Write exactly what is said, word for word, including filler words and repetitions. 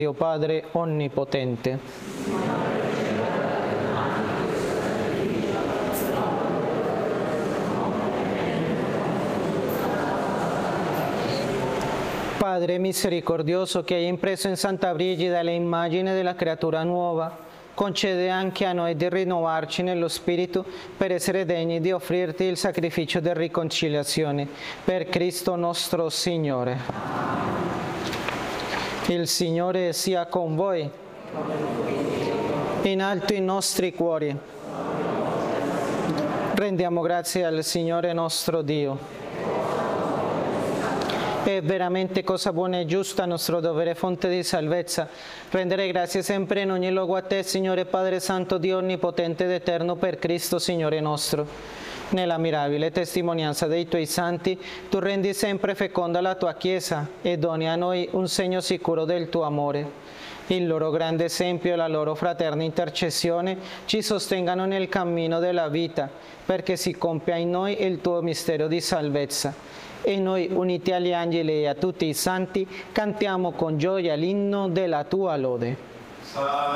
Dio Padre Onnipotente. Padre misericordioso, che hai impresso in Santa Brigida l'immagine della creatura nuova, concede anche a noi di rinnovarci nello Spirito per essere degni di offrirti il sacrificio di riconciliazione. Per Cristo nostro Signore. Il Signore sia con voi. In alto i nostri cuori. Rendiamo grazie al Signore nostro Dio. È veramente cosa buona e giusta, nostro dovere, fonte di salvezza, rendere grazie sempre in ogni luogo a Te, Signore Padre Santo, Dio Onnipotente ed Eterno, per Cristo, Signore nostro. Nella mirabile testimonianza dei Tuoi santi, Tu rendi sempre feconda la Tua Chiesa e doni a noi un segno sicuro del Tuo amore. Il loro grande esempio e la loro fraterna intercessione ci sostengano nel cammino della vita, perché si compia in noi il Tuo mistero di salvezza. E noi, uniti agli angeli e a tutti i santi, cantiamo con gioia l'inno della Tua lode.